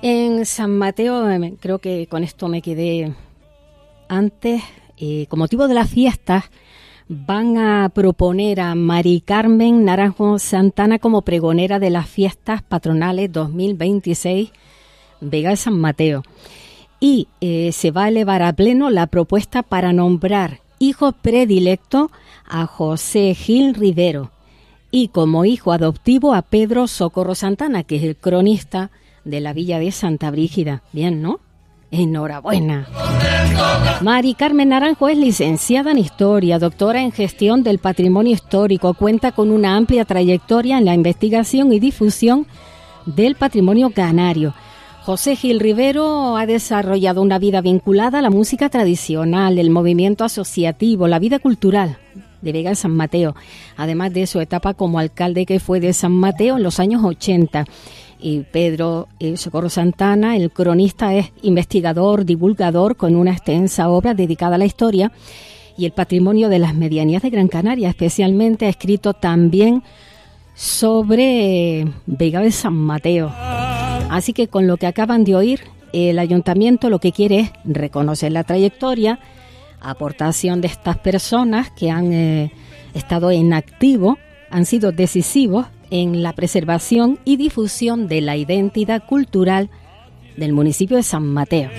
En San Mateo, creo que con esto me quedé antes, con motivo de las fiestas, van a proponer a Mari Carmen Naranjo Santana como pregonera de las fiestas patronales 2026 Vega de San Mateo. Y se va a elevar a pleno la propuesta para nombrar hijo predilecto a José Gil Rivero y como hijo adoptivo a Pedro Socorro Santana, que es el cronista de la villa de Santa Brígida. Bien, ¿no? Enhorabuena. Mari Carmen Naranjo es licenciada en Historia, doctora en Gestión del Patrimonio Histórico, cuenta con una amplia trayectoria en la investigación y difusión del patrimonio canario. José Gil Rivero ha desarrollado una vida vinculada a la música tradicional, el movimiento asociativo, la vida cultural de Vega de San Mateo, además de su etapa como alcalde que fue de San Mateo en los años 80. Y Pedro Socorro Santana, el cronista, es investigador, divulgador, con una extensa obra dedicada a la historia y el patrimonio de las medianías de Gran Canaria. Especialmente ha escrito también sobre Vega de San Mateo. Así que con lo que acaban de oír, el ayuntamiento lo que quiere es reconocer la trayectoria, aportación de estas personas que han estado en activo, han sido decisivos en la preservación y difusión de la identidad cultural del municipio de San Mateo.